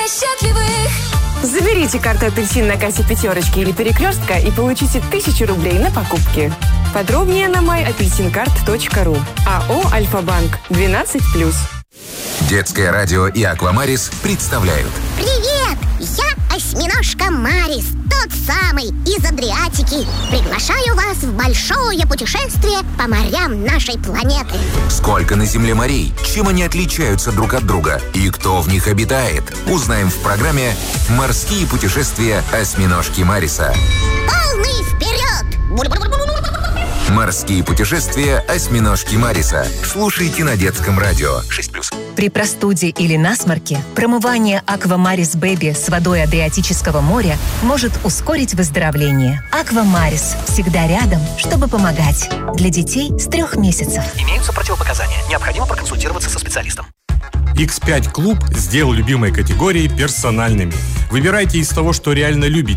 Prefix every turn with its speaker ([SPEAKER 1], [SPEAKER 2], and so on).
[SPEAKER 1] счастливых.
[SPEAKER 2] Заберите карту «Апельсин» на кассе «Пятерочки» или «Перекрестка» и получите 1000 рублей на покупки. Подробнее на myapelsincard.ru. АО «Альфа-банк». 12+.
[SPEAKER 3] Детское радио и «Аквамарис» представляют.
[SPEAKER 4] Привет! Я осьминожка Марис, тот самый из Адриатики. Приглашаю вас в большое путешествие по морям нашей планеты.
[SPEAKER 3] Сколько на Земле морей? Чем они отличаются друг от друга? И кто в них обитает? Узнаем в программе «Морские путешествия осьминожки Мариса».
[SPEAKER 4] Полный вперед!
[SPEAKER 3] «Морские путешествия осьминожки Мариса». Слушайте на детском радио. 6+.
[SPEAKER 5] При простуде или насморке промывание Аквамарис Бэби с водой Адриатического моря может ускорить выздоровление. Аквамарис всегда рядом, чтобы помогать. Для детей с 3 месяцев.
[SPEAKER 6] Имеются противопоказания. Необходимо проконсультироваться со специалистом.
[SPEAKER 7] X5 Клуб сделал любимые категории персональными. Выбирайте из того, что реально любите.